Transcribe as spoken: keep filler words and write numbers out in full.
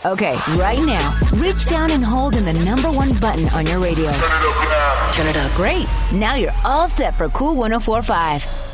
Okay, right now, reach down and hold in the number one button on your radio. Turn it up now. Turn it up. Great. Now you're all set for Cool one oh four point five.